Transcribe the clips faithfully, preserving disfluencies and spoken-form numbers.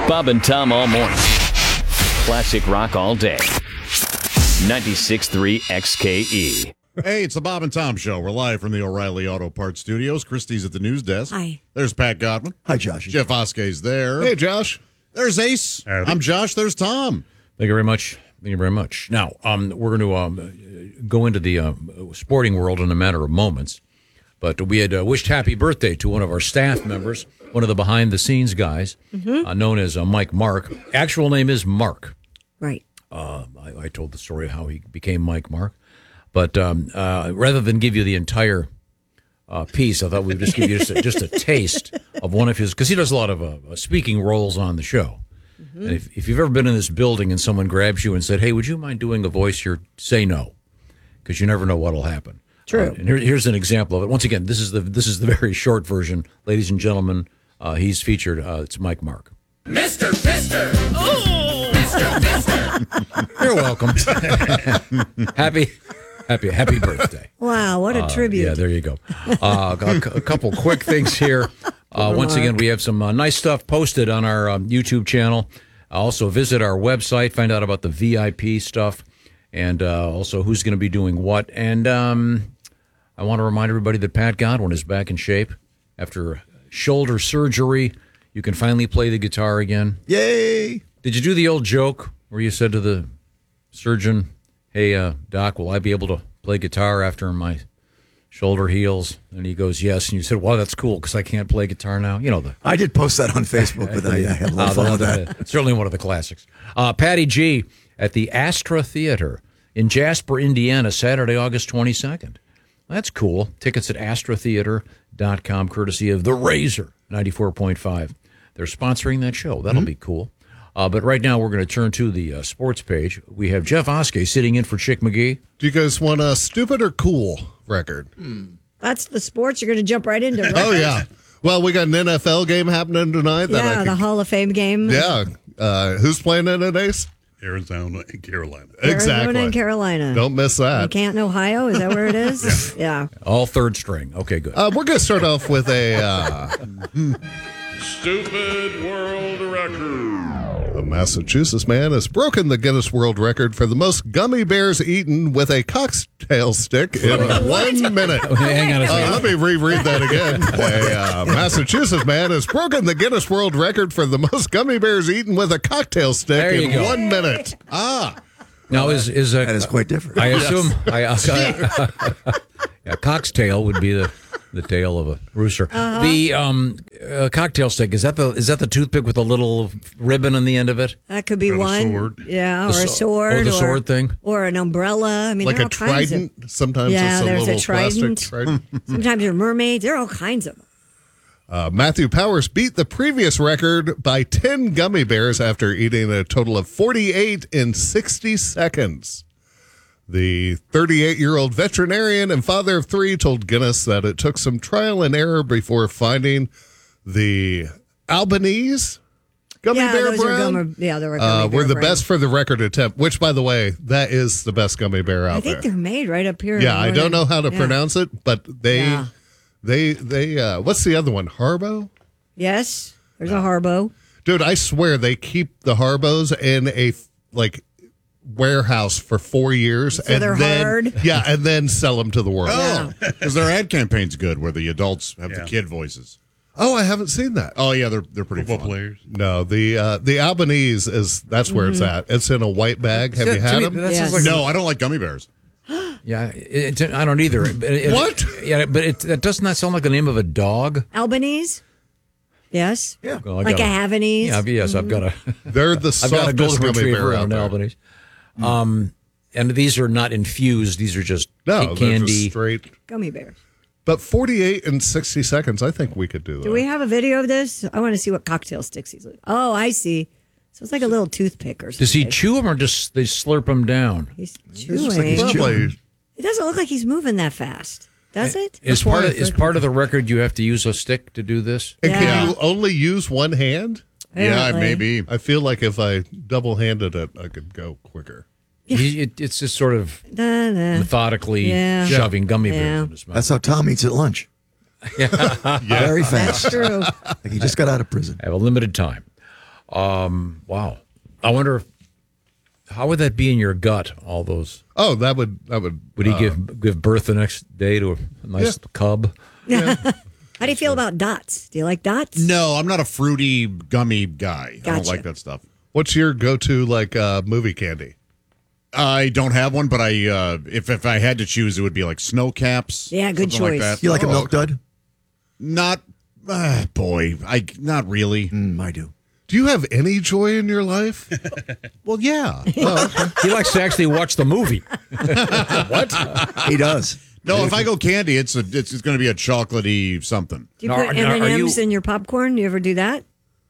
Bob and Tom all morning. Classic rock all day. ninety-six point three X K E. Hey, it's the Bob and Tom Show. We're live from the O'Reilly Auto Parts Studios. Christy's at the news desk. Hi. There's Pat Godwin. Hi, Josh. Jeff Oskey's there. Hey, Josh. There's Ace. Howdy. I'm Josh. There's Tom. Thank you very much. Thank you very much. Now, um, we're going to um, go into the um, sporting world in a matter of moments. But we had uh, wished happy birthday to one of our staff members, one of the behind-the-scenes guys, mm-hmm. uh, known as uh, Mike Mark. Actual name is Mark. Right. Uh, I, I told the story of how he became Mike Mark. But um, uh, rather than give you the entire uh, piece, I thought we'd just give you just a, just a taste of one of his, because he does a lot of uh, speaking roles on the show. Mm-hmm. And if, if you've ever been in this building and someone grabs you and said, hey, would you mind doing a voice here? Say no, because you never know what will happen. True. Uh, and here, here's an example of it. Once again, this is the this is the very short version. Ladies and gentlemen, uh, he's featured. Uh, it's Mike Mark. Mister Mister Oh! Mister Mister You're welcome. happy, happy, happy birthday. Wow, what a Uh, tribute. Yeah, there you go. Uh, a, a couple quick things here. Uh, once again, we have some uh, nice stuff posted on our um, YouTube channel. Also, visit our website, find out about the V I P stuff, and uh, also who's going to be doing what. And um, I want to remind everybody that Pat Godwin is back in shape after shoulder surgery. You can finally play the guitar again. Yay! Did you do the old joke where you said to the surgeon, hey, uh, Doc, will I be able to play guitar after my shoulder heals? And he goes, yes. And you said, well, that's cool because I can't play guitar now. You know, the I did post that on Facebook, but I, I had a lot of fun with that. Certainly one of the classics. Uh, Patty G at the Astra Theater in Jasper, Indiana, Saturday, August twenty-second. That's cool. Tickets at astra theater dot com, courtesy of The Razor, ninety-four point five. They're sponsoring that show. That'll mm-hmm. be cool. Uh, but right now, we're going to turn to the uh, sports page. We have Jeff Oskey sitting in for Chick McGee. Do you guys want a stupid or cool record? Mm. That's the sports you're going to jump right into. Right? Oh, yeah. Well, we got an N F L game happening tonight. That Yeah, I could, the Hall of Fame game. Yeah. Uh, who's playing in it, Ace? Arizona and Carolina. Exactly. Arizona and Carolina. Don't miss that. Canton, Ohio. Is that where it is? yeah. yeah. All third string. Okay, good. Uh, we're going to start off with a... Uh, Stupid world record. A Massachusetts man has broken the Guinness World Record for the most gummy bears eaten with a cocktail stick in one minute. Hang on a second. Uh, let me reread that again. A uh, Massachusetts man has broken the Guinness World Record for the most gummy bears eaten with a cocktail stick There you in go. one minute. Ah. Now, is is a, That is quite different. I assume I, I, yeah, cock's tail would be the, the tail of a rooster. Uh-huh. The um, uh, cocktail stick is that the is that the toothpick with the little ribbon on the end of it? That could be Or the one. sword. Yeah, or The a so- sword. oh, the or, sword thing? Or an umbrella. I mean, Like there are a all kinds of- trident. Sometimes Yeah, it's a there's a little trident. plastic trident. Sometimes they're mermaids. There are all kinds of them. Uh, Matthew Powers beat the previous record by ten gummy bears after eating a total of forty-eight in sixty seconds. The thirty-eight-year-old veterinarian and father of three told Guinness that it took some trial and error before finding the Albanese gummy yeah, bear those are brand. gummy, yeah, they were gummy Uh, bear were the brand. best for the record attempt, which, by the way, that is the best gummy bear out I think there. they're made right up here. Yeah, I don't know how to Yeah. pronounce it, but they, Yeah. they, they. Uh, what's the other one? Harbo. Yes, there's a Harbo. Dude, I swear they keep the Harbos in a like warehouse for four years, So and they're then hard? yeah, and then sell them to the world. Oh, because their ad campaign's good where the adults have the kid voices. Oh, I haven't seen that. Oh, yeah, they're they're pretty Football fun. players. No, the uh, the Albanese is that's where it's at. It's in a white bag. Have To- you to had me, them? that Yes. sounds like No, I don't like gummy bears. yeah. It, it, I don't either. It- it- What? Yeah, but it, that doesn't that sound like the name of a dog? Albanese? Yes. Yeah, well, I Like got a Havanese? Yeah, yes, I've got a They're the I've got a softest golden gummy retriever bear out and an there. Albanese. Um, and these are not infused; these are just No, ca- they're candy. just straight. Gummy bears. But forty-eight in sixty seconds, I think we could do that. Do we have a video of this? I want to see what cocktail sticks he's like. Oh, I see. So it's like a little toothpick or something. Does he chew them or just they slurp them down? He's It's chewing. just like he's Probably- It doesn't look like he's moving that fast. Does it? Is part of, is part of the record you have to use a stick to do this? And Yeah. can you only use one hand? Yeah, Apparently. maybe. I feel like if I double-handed it, I could go quicker. He, it, it's just sort of Da, da. methodically Yeah. shoving gummy Yeah. bears in his mouth. That's how Tom eats at lunch. Very fast. That's true. Like he just got out of prison. I have a limited time. Um, wow. I wonder if, how would that be in your gut? All those. Oh, that would that would. Would he uh, give give birth the next day to a nice Yeah. cub? How do you feel about dots? Do you like dots? No, I'm not a fruity gummy guy. I don't Gotcha. like that stuff. What's your go-to like uh, movie candy? I don't have one, but I uh, if if I had to choose, it would be like snow caps. Yeah, good something choice. Like that. You like a Oh, milk okay. dud? Not, uh, boy, I not really. Mm, I do. Do you have any joy in your life? Well, yeah. He likes to actually watch the movie. He does. No, if I go candy, it's a it's, it's going to be a chocolatey something. Do you Now, put now, M are and M's you- in your popcorn? Do you ever do that?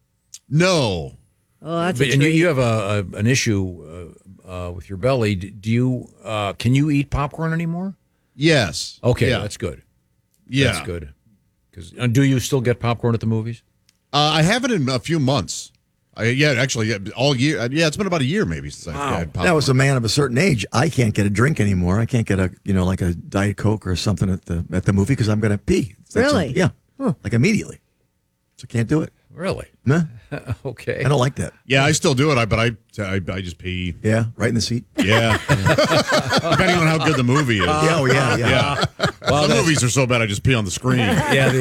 No, Oh, that's But, a and you, treat. you have a, a an issue uh, uh, with your belly. D- Do you uh, can you eat popcorn anymore? yes, Okay, yeah, that's good. yeah. That's good. Because uh, do you still get popcorn at the movies? Uh, I haven't in a few months. I, yeah, actually, yeah, all year. Yeah, it's been about a year maybe since I've had popcorn. That was a man of a certain age. I can't get a drink anymore. I can't get a you know like a Diet Coke or something at the at the movie because I'm going to pee. That's Really? a- yeah. Like immediately. So can't do it. Really? Nah, Okay. I don't like that. Yeah, I still do it. I but I I, I just pee. Yeah, right in the seat. Yeah, depending on how good the movie is. Yeah, oh yeah, yeah. Yeah, Well, some that's- movies are so bad I just pee on the screen. Yeah.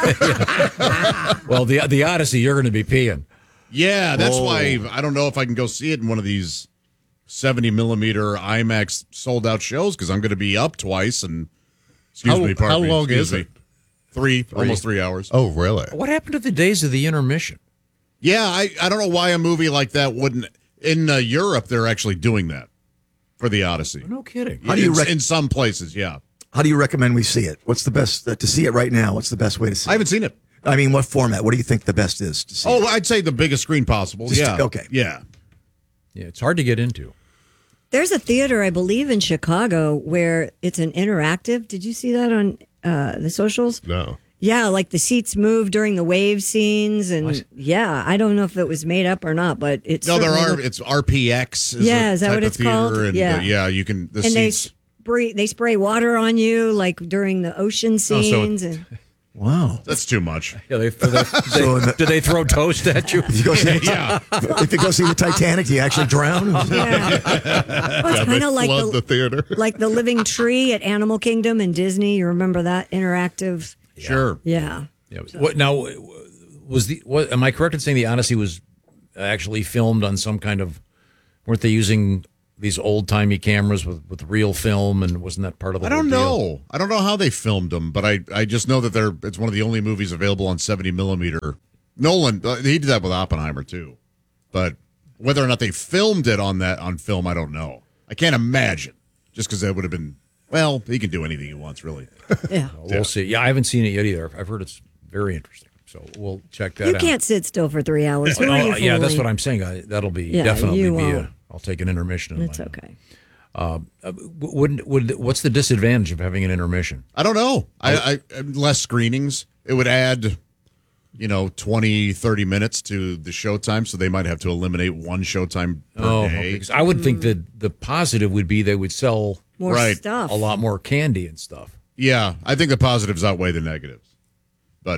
The, well, the the Odyssey, you're going to be peeing. Yeah, that's Oh. why I don't know if I can go see it in one of these seventy millimeter IMAX sold out shows because I'm going to be up twice and excuse How- me, pardon how me, long excuse is me. it? Three, almost three hours. Oh, really? What happened to the days of the intermission? Yeah, I, I don't know why a movie like that wouldn't. In uh, Europe, they're actually doing that for the Odyssey. No kidding. How do you in, rec- in some places, yeah. How do you recommend we see it? What's the best uh, to see it right now? What's the best way to see I haven't it? seen it. I mean, what format? What do you think the best is to see? Oh, I'd say the biggest screen possible. Just- yeah. okay. Yeah. Yeah, it's hard to get into. There's a theater, I believe, in Chicago where it's an interactive. Did you see that on uh, the socials? No. Yeah, like the seats move during the wave scenes, and yeah, I don't know if it was made up or not, but it's No, there are. It's R P X. Is Yeah, a is that type what of it's called? theater, And, Yeah. uh, yeah. You can. The and they seats. spray they spray water on you like during the ocean so- scenes. and Wow. That's too much. Yeah, they, they, they, So the- do they throw toast at you? If you go see, Yeah. if you go see the Titanic, do you actually drown? yeah, well, it's They kind of like flood the, the theater. like the Living Tree at Animal Kingdom in Disney. You remember that interactive? Sure. Yeah. Yeah. What now? Was the what? Am I correct in saying the Odyssey was actually filmed on some kind of? Weren't they using these old timey cameras with, with real film? And wasn't that part of the? I don't whole deal? know. I don't know how they filmed them, but I, I just know that they're. It's one of the only movies available on seventy millimeter. Nolan, uh, he did that with Oppenheimer too, but whether or not they filmed it on that on film, I don't know. I can't imagine, just because that would have been. Well, he can do anything he wants, really. Yeah. We'll see. Yeah, I haven't seen it yet either. I've heard it's very interesting. So we'll check that You out. can't sit still for three hours. Who Oh, are you yeah, that's fooling? what I'm saying. I, that'll be Yeah, definitely you be a. won't. I'll take an intermission. in It's my- okay. Uh, wouldn't would what's the disadvantage of having an intermission? I don't know. I, I less screenings. It would add, you know, twenty, thirty minutes to the showtime, so they might have to eliminate one showtime per Oh, day. okay. 'Cause I would think that the positive would be they would sell More Right. stuff. a lot more candy and stuff. Yeah, I think the positives outweigh the negatives. But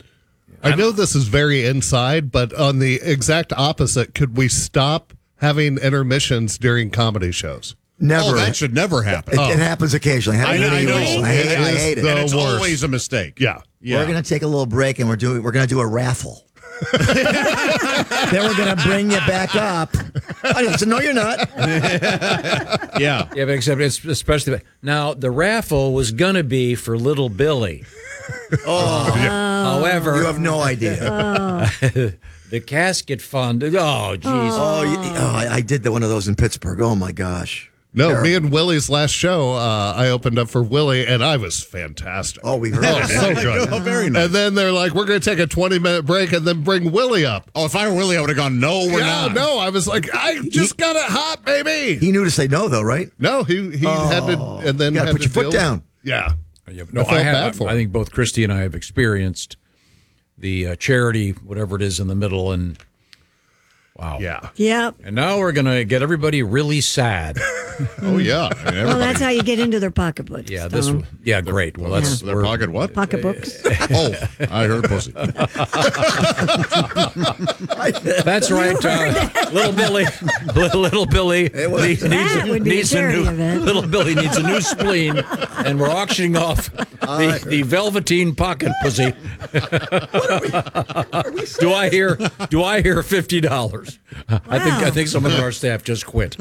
I know this is very inside, but on the exact opposite, could we stop having intermissions during comedy shows? Never. oh, that should never happen. It, Oh. it happens occasionally. I, Happened to I me know. recently. I hate, It I is hate it. the and it's worst. always a mistake. Yeah. Yeah. We're going to take a little break and we're doing. We're going to do a raffle. Then we're going to bring you back up. I said, no, you're not. yeah. Yeah, but except it's especially now the raffle was gonna be for little Billy. Oh, However, you have no idea. the casket fund. Oh, geez. Oh, you, oh I, I did the, one of those in Pittsburgh. Oh my gosh. No, Terrible. me and Willie's last show, uh, I opened up for Willie, and I was fantastic. Oh, we heard. Oh, it. so good. Oh, very nice. And then they're like, we're going to take a twenty-minute break and then bring Willie up. Oh, if I were Willie, I would have gone, no, we're yeah, not. no, I was like, I just got it hot, baby. He knew to say no, though, right? No, he he had to, and then You gotta had put to your foot deal- down. Yeah. Yeah, no, I felt I, have, bad for I him. think both Christy and I have experienced the uh, charity, whatever it is in the middle, and Wow. Yeah. Yep. And now we're going to get everybody really sad. Oh yeah. I mean, Well, everybody- that's how you get into their pocketbooks. Yeah, this. Tom. Yeah, great. Well, that's their we're- pocket what? Pocketbooks. Oh, I heard pussy. That's right. Uh, little Billy, little, little Billy needs, That would be a needs a charity new. event. Little Billy needs a new spleen, and we're auctioning off the, the Velveteen pocket pussy. do I hear? Do I hear fifty dollars? I think I think some of our staff just quit.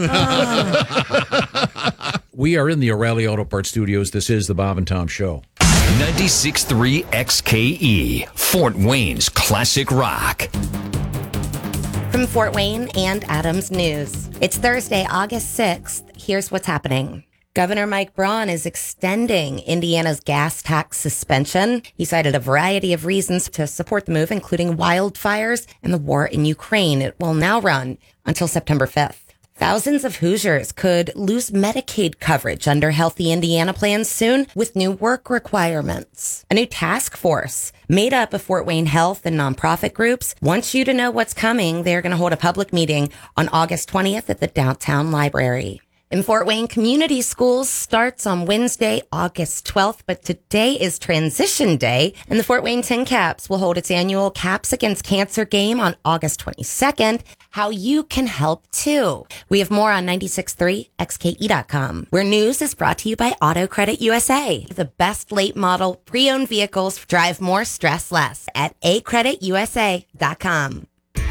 We are in the O'Reilly Auto Parts studios. This is the Bob and Tom Show. ninety-six point three X K E, Fort Wayne's classic rock. From Fort Wayne and Adams News. It's Thursday, August sixth. Here's what's happening. Governor Mike Braun is extending Indiana's gas tax suspension. He cited a variety of reasons to support the move, including wildfires and the war in Ukraine. It will now run until September fifth. Thousands of Hoosiers could lose Medicaid coverage under Healthy Indiana plans soon with new work requirements. A new task force made up of Fort Wayne Health and nonprofit groups wants you to know what's coming. They're going to hold a public meeting on August twentieth at the Downtown Library. In Fort Wayne, Community Schools starts on Wednesday, August twelfth, but today is Transition Day, and the Fort Wayne Tin Caps will hold its annual Caps Against Cancer game on August twenty-second. How you can help, too. We have more on ninety-six point three X K E dot com, where news is brought to you by Auto Credit U S A. The best late model pre-owned vehicles drive more, stress less at a credit u s a dot com.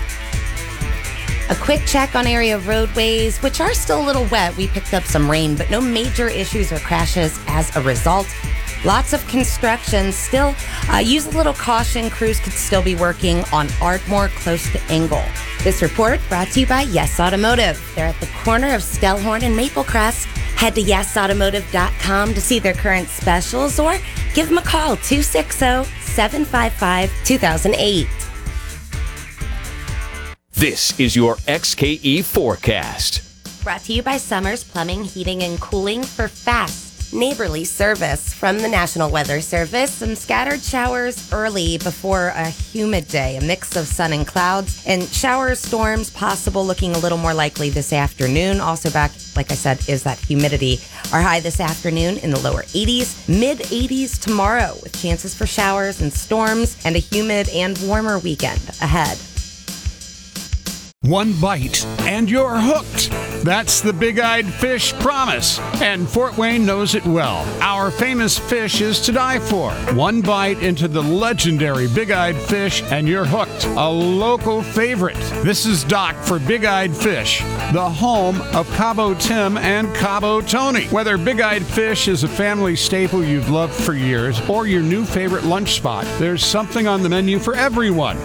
A quick check on area roadways, which are still a little wet. We picked up some rain, but no major issues or crashes as a result. Lots of construction still. Uh, use a little caution. Crews could still be working on Ardmore close to Engle. This report brought to you by Yes Automotive. They're at the corner of Stellhorn and Maplecrest. Head to yes automotive dot com to see their current specials or give them a call, two six zero, seven five five, two thousand eight. This is your X K E forecast. Brought to you by Summers Plumbing, Heating, and Cooling for fast, neighborly service. From the National Weather Service, some scattered showers early before a humid day, a mix of sun and clouds, and showers, storms possible, looking a little more likely this afternoon. Also back, like I said, is that humidity. Our high this afternoon in the lower eighties, mid eighties tomorrow, with chances for showers and storms, and a humid and warmer weekend ahead. One bite and you're hooked. That's the Big-Eyed Fish promise, and Fort Wayne knows it well. Our famous fish is to die for. One bite into the legendary Big-Eyed Fish and you're hooked. A local favorite. This is Doc for Big-Eyed Fish, the home of Cabo Tim and Cabo Tony. Whether Big-Eyed Fish is a family staple you've loved for years or your new favorite lunch spot, there's something on the menu for everyone.